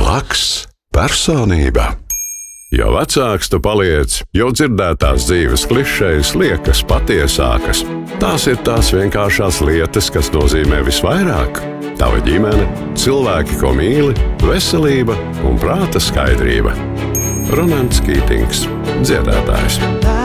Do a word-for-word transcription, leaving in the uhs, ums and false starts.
Blakus personība. Jo vecāks tu paliec, jo dzirdētās dzīves klišejas liekas patiesākas. Tās ir tās vienkāršās lietas, kas nozīmē visvairāk. Tava ģimene, cilvēki, ko mīli, veselība un prāta skaidrība. Ronalds Kītings, dziedātājs.